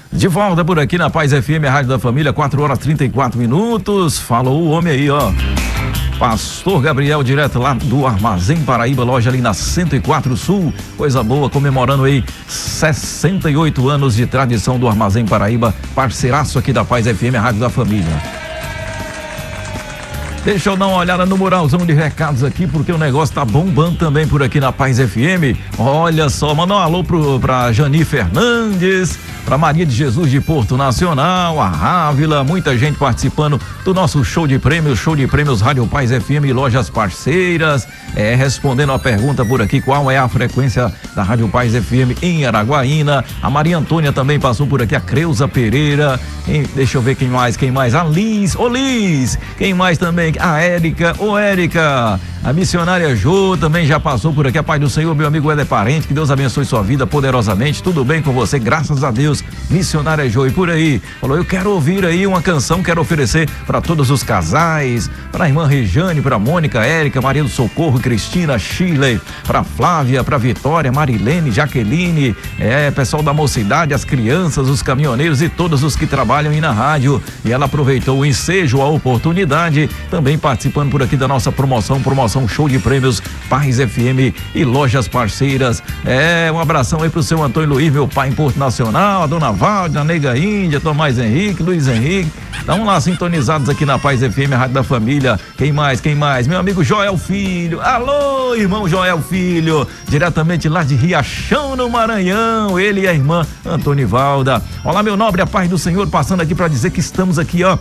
De volta por aqui na Paz FM, a Rádio da Família, 4h34. Falou o homem aí, ó. Pastor Gabriel, direto lá do Armazém Paraíba, loja ali na 104 Sul. Coisa boa, comemorando aí 68 anos de tradição do Armazém Paraíba, parceiraço aqui da Paz FM, a Rádio da Família. Deixa eu dar uma olhada no muralzão de recados aqui, porque o negócio tá bombando também por aqui na Paz FM. Olha só, manda um alô pra Jani Fernandes, pra Maria de Jesus de Porto Nacional, a Rávila, muita gente participando do nosso show de prêmios Rádio Paz FM e lojas parceiras. Respondendo a pergunta por aqui, qual é a frequência da Rádio Paz FM em Araguaína. A Maria Antônia também passou por aqui, a Creuza Pereira, deixa eu ver quem mais, a Liz, Liz, quem mais também? A Érica, Érica, a missionária Jô também já passou por aqui. A paz do Senhor, meu amigo Éder Parente, que Deus abençoe sua vida poderosamente. Tudo bem com você? Graças a Deus. Missionária Jô, e por aí, falou, eu quero ouvir aí uma canção, quero oferecer para todos os casais, para a irmã Rejane, para Mônica, Érica, Maria do Socorro, Cristina, Shirley, para Flávia, para Vitória, Marilene, Jaqueline, pessoal da mocidade, as crianças, os caminhoneiros e todos os que trabalham aí na rádio. E ela aproveitou o ensejo, a oportunidade, também participando por aqui da nossa promoção Show de Prêmios Paz FM e lojas parceiras. Um abração aí pro seu Antônio Luiz, meu pai em Porto Nacional, a dona Valde, a Nega Índia, Tomás Henrique, Luiz Henrique. Estão lá sintonizados aqui na Paz FM, a Rádio da Família. Quem mais? Meu amigo Joel Filho. Alô, irmão Joel Filho, diretamente lá de Riachão, no Maranhão. Ele e a irmã Antonivalda. Olá, meu nobre, a paz do Senhor, passando aqui para dizer que estamos aqui, ó,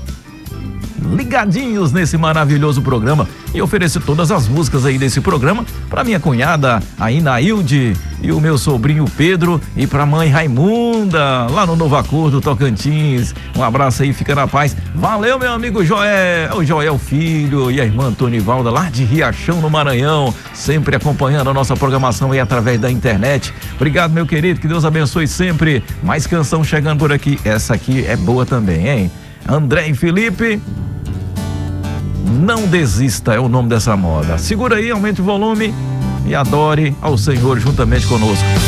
ligadinhos nesse maravilhoso programa, e ofereço todas as músicas aí desse programa para minha cunhada, a Inailde, e o meu sobrinho Pedro, e pra mãe Raimunda, lá no Novo Acordo, Tocantins. Um abraço aí, fica na paz. Valeu, meu amigo Joel, o Joel Filho e a irmã Antonivalda, lá de Riachão, no Maranhão, sempre acompanhando a nossa programação aí através da internet. Obrigado, meu querido, que Deus abençoe sempre. Mais canção chegando por aqui, essa aqui é boa também, hein? André e Felipe, Não Desista é o nome dessa moda. Segura aí, aumente o volume e adore ao Senhor juntamente conosco.